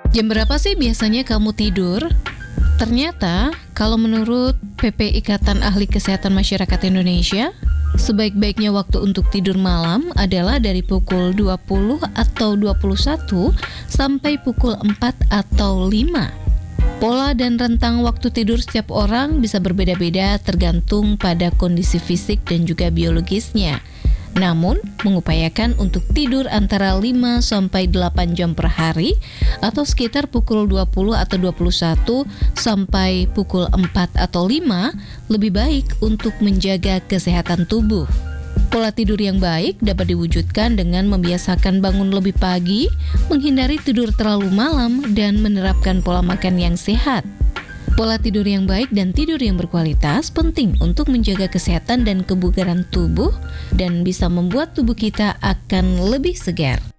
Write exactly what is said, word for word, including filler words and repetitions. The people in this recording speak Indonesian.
Jam berapa sih biasanya kamu tidur? Ternyata, kalau menurut P P Ikatan Ahli Kesehatan Masyarakat Indonesia, sebaik-baiknya waktu untuk tidur malam adalah dari pukul dua puluh atau dua puluh satu sampai pukul empat atau lima. Pola dan rentang waktu tidur setiap orang bisa berbeda-beda tergantung pada kondisi fisik dan juga biologisnya. Namun, mengupayakan untuk tidur antara lima sampai delapan jam per hari atau sekitar pukul dua puluh atau dua puluh satu sampai pukul empat atau lima lebih baik untuk menjaga kesehatan tubuh. Pola tidur yang baik dapat diwujudkan dengan membiasakan bangun lebih pagi, menghindari tidur terlalu malam, dan menerapkan pola makan yang sehat. Pola tidur yang baik dan tidur yang berkualitas penting untuk menjaga kesehatan dan kebugaran tubuh dan bisa membuat tubuh kita akan lebih segar.